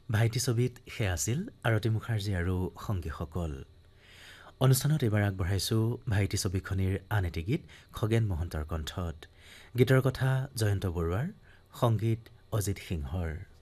ভাইটি ছবিত সেয়া আছিল আৰতী মুখাৰ্জী আৰু সংগীসকল। অনুষ্ঠানত এইবাৰ আগবঢ়াইছোঁ ভাইটি ছবিখনিৰ আন এটি গীত খগেন মহন্তৰ কণ্ঠত। গীতৰ কথা জয়ন্ত বৰুৱাৰ, সংগীত অজিত সিংহৰ।